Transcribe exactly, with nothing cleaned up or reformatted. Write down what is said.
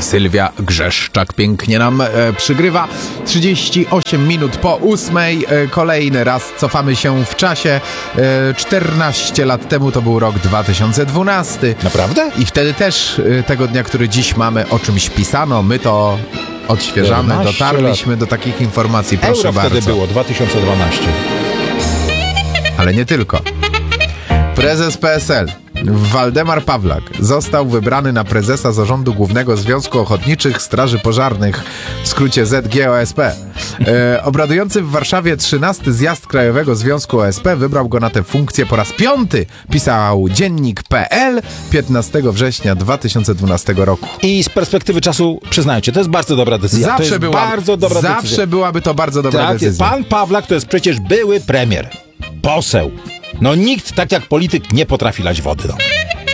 Sylwia Grzeszczak pięknie nam e, przygrywa. trzydzieści osiem minut po ósmej. E, kolejny raz cofamy się w czasie. E, czternaście lat temu to był rok dwa tysiące dwunasty. Naprawdę? I wtedy też e, tego dnia, który dziś mamy, o czymś pisano. My to odświeżamy, dotarliśmy lat. do takich informacji. Proszę Euro bardzo. wtedy było, dwa tysiące dwanaście. Ale nie tylko. Prezes P S L Waldemar Pawlak został wybrany na prezesa Zarządu Głównego Związku Ochotniczych Straży Pożarnych, w skrócie Z G O S P. E, obradujący w Warszawie trzynasty Zjazd Krajowego Związku O S P wybrał go na tę funkcję po raz piąty, pisał dziennik kropka pe el piętnastego września dwa tysiące dwunastego roku. I z perspektywy czasu, przyznajcie, to jest bardzo dobra decyzja. Zawsze, to jest była, bardzo dobra zawsze decyzja. byłaby to bardzo dobra tak, decyzja. Pan Pawlak to jest przecież były premier, poseł. No nikt tak jak polityk nie potrafi lać wody. No.